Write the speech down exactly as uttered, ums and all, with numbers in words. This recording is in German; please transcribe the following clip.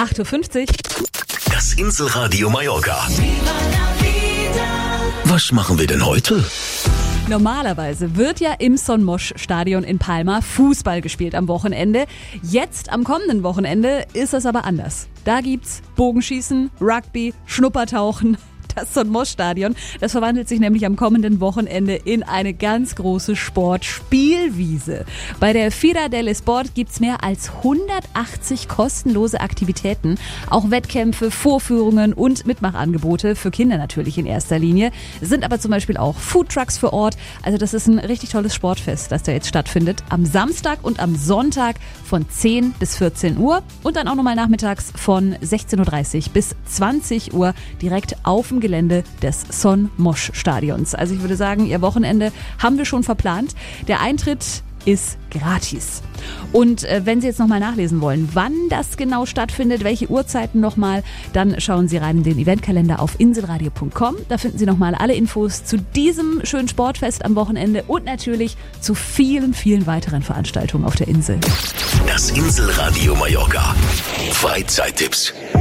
acht Uhr fünfzig. Das Inselradio Mallorca. Was machen wir denn heute? Normalerweise wird ja im Son Moix Stadion in Palma Fußball gespielt am Wochenende. Jetzt am kommenden Wochenende ist es aber anders. Da gibt's Bogenschießen, Rugby, Schnuppertauchen. Das Son Moix Stadion, das verwandelt sich nämlich am kommenden Wochenende in eine ganz große Sportspielwiese. Bei der Fira del Sport gibt's mehr als hundertachtzig kostenlose Aktivitäten, auch Wettkämpfe, Vorführungen und Mitmachangebote für Kinder natürlich in erster Linie. Es sind aber zum Beispiel auch Foodtrucks vor Ort. Also das ist ein richtig tolles Sportfest, das da jetzt stattfindet. Am Samstag und am Sonntag von zehn bis vierzehn Uhr und dann auch nochmal nachmittags von sechzehn Uhr dreißig bis zwanzig Uhr direkt auf dem Gelände des Son Moix Stadions. Also ich würde sagen, ihr Wochenende haben wir schon verplant. Der Eintritt ist gratis. Und äh, wenn Sie jetzt nochmal nachlesen wollen, wann das genau stattfindet, welche Uhrzeiten nochmal, dann schauen Sie rein in den Eventkalender auf inselradio punkt com. Da finden Sie nochmal alle Infos zu diesem schönen Sportfest am Wochenende und natürlich zu vielen, vielen weiteren Veranstaltungen auf der Insel. Das Inselradio Mallorca. Freizeittipps.